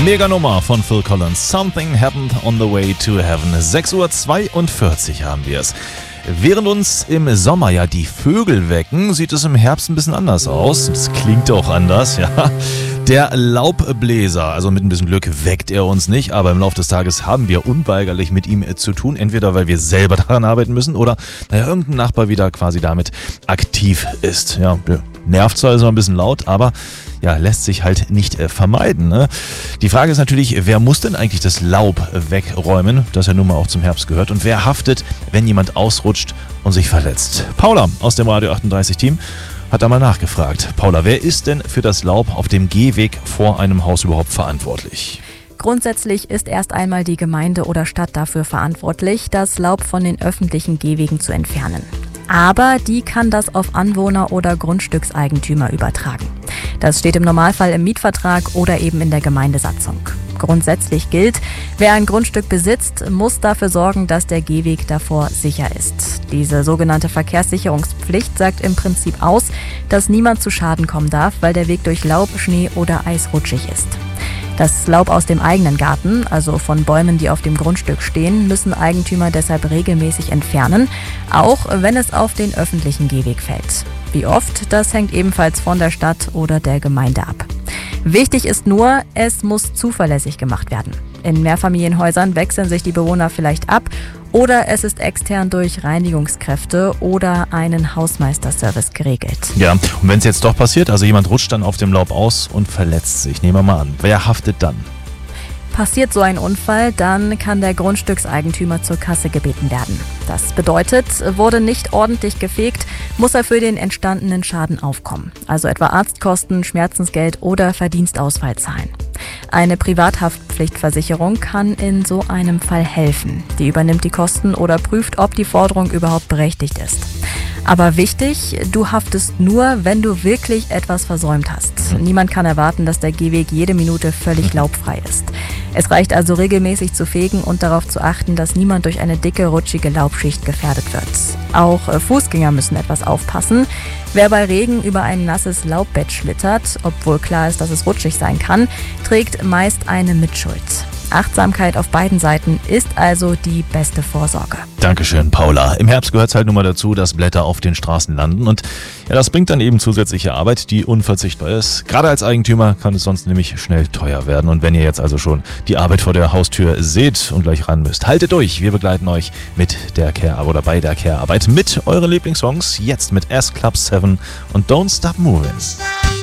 Mega Nummer von Phil Collins. Something happened on the way to heaven. 6:42 Uhr haben wir es. Während uns im Sommer ja die Vögel wecken, sieht es im Herbst ein bisschen anders aus. Das klingt auch anders, ja. Der Laubbläser, also mit ein bisschen Glück weckt er uns nicht, aber im Laufe des Tages haben wir unweigerlich mit ihm zu tun. Entweder weil wir selber daran arbeiten müssen oder irgendein Nachbar wieder quasi damit aktiv ist. Ja, nervt zwar, ist noch ein bisschen laut, aber ja, lässt sich halt nicht vermeiden. Ne? Die Frage ist natürlich, wer muss denn eigentlich das Laub wegräumen, das ja nun mal auch zum Herbst gehört, und wer haftet, wenn jemand ausrutscht und sich verletzt? Paula aus dem Radio 38 Team hat da mal nachgefragt. Paula, wer ist denn für das Laub auf dem Gehweg vor einem Haus überhaupt verantwortlich? Grundsätzlich ist erst einmal die Gemeinde oder Stadt dafür verantwortlich, das Laub von den öffentlichen Gehwegen zu entfernen. Aber die kann das auf Anwohner oder Grundstückseigentümer übertragen. Das steht im Normalfall im Mietvertrag oder eben in der Gemeindesatzung. Grundsätzlich gilt, wer ein Grundstück besitzt, muss dafür sorgen, dass der Gehweg davor sicher ist. Diese sogenannte Verkehrssicherungspflicht sagt im Prinzip aus, dass niemand zu Schaden kommen darf, weil der Weg durch Laub, Schnee oder Eis rutschig ist. Das Laub aus dem eigenen Garten, also von Bäumen, die auf dem Grundstück stehen, müssen Eigentümer deshalb regelmäßig entfernen, auch wenn es auf den öffentlichen Gehweg fällt. Wie oft, das hängt ebenfalls von der Stadt oder der Gemeinde ab. Wichtig ist nur, es muss zuverlässig gemacht werden. In Mehrfamilienhäusern wechseln sich die Bewohner vielleicht ab oder es ist extern durch Reinigungskräfte oder einen Hausmeisterservice geregelt. Ja, und wenn es jetzt doch passiert, also jemand rutscht dann auf dem Laub aus und verletzt sich, nehmen wir mal an, wer haftet dann? Passiert so ein Unfall, dann kann der Grundstückseigentümer zur Kasse gebeten werden. Das bedeutet, wurde nicht ordentlich gefegt, muss er für den entstandenen Schaden aufkommen. Also etwa Arztkosten, Schmerzensgeld oder Verdienstausfall zahlen. Eine Privathaftpflichtversicherung kann in so einem Fall helfen. Die übernimmt die Kosten oder prüft, ob die Forderung überhaupt berechtigt ist. Aber wichtig, du haftest nur, wenn du wirklich etwas versäumt hast. Niemand kann erwarten, dass der Gehweg jede Minute völlig laubfrei ist. Es reicht also regelmäßig zu fegen und darauf zu achten, dass niemand durch eine dicke, rutschige Laubschicht gefährdet wird. Auch Fußgänger müssen etwas aufpassen. Wer bei Regen über ein nasses Laubbett schlittert, obwohl klar ist, dass es rutschig sein kann, trägt meist eine Mitschuld. Achtsamkeit auf beiden Seiten ist also die beste Vorsorge. Dankeschön, Paula. Im Herbst gehört es halt nun mal dazu, dass Blätter auf den Straßen landen und ja, das bringt dann eben zusätzliche Arbeit, die unverzichtbar ist. Gerade als Eigentümer kann es sonst nämlich schnell teuer werden und wenn ihr jetzt also schon die Arbeit vor der Haustür seht und gleich ran müsst, haltet durch. Wir begleiten euch mit der Care oder bei der Care-Arbeit mit euren Lieblingssongs, jetzt mit S Club 7 und Don't Stop Moving.